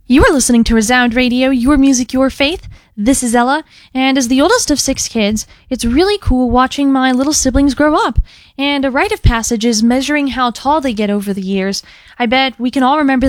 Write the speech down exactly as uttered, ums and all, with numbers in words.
You are listening to Resound Radio, your music, your faith. This is Ella, and as the oldest of six kids, it's really cool watching my little siblings grow up. And a rite of passage is measuring how tall they get over the years. I bet we can all remember